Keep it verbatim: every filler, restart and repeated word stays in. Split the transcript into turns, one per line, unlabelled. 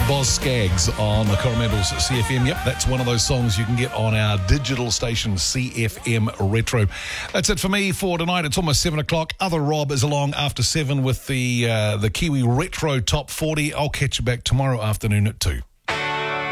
Boz Skaggs on the Coromentals C F M. Yep, that's one of those songs you can get on our digital station, C F M Retro. That's it for me for tonight. It's almost seven o'clock. Other Rob is along after seven with the uh, the Kiwi Retro Top forty. I'll catch you back tomorrow afternoon at two.